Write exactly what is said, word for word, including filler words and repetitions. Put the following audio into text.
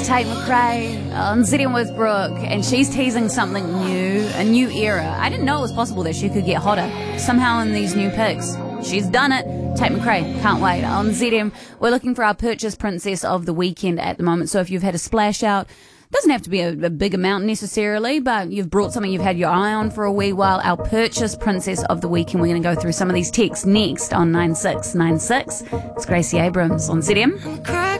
It's Tate McRae on Z M with Brooke, and she's teasing something new, a new era. I didn't know it was possible that she could get hotter somehow in these new pics. She's done it. Tate McRae, can't wait. On Z M, we're looking for our purchase princess of the weekend at the moment. So if you've had a splash out, doesn't have to be a, a big amount necessarily, but you've brought something you've had your eye on for a wee while. Our purchase princess of the weekend. We're going to go through some of these texts next on nine six nine six. It's Gracie Abrams on Z M.